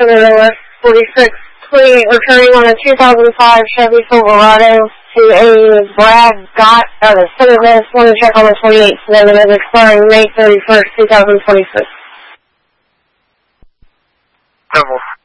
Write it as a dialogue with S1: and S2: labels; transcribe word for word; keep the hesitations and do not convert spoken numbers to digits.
S1: Senator West forty-six twenty-eight, returning on a two thousand five Chevy Silverado to a Brad Gott out of Center West. Want to check on the twenty-eight Senator expiring May thirty-first, two thousand twenty-six.
S2: Double.